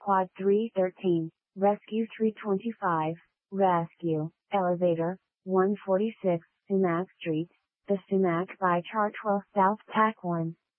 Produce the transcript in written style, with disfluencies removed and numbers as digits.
Quad 313, Rescue 325, Rescue, Elevator, 146, Sumac Street, The Sumac by Chartwell South Pack 1.